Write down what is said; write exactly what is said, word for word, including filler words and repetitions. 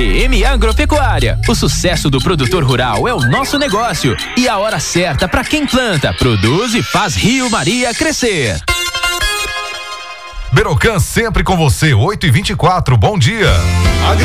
D M Agropecuária. O sucesso do produtor rural é o nosso negócio e a hora certa para quem planta, produz e faz Rio Maria crescer. Berocan sempre com você, oito e vinte e quatro, bom dia.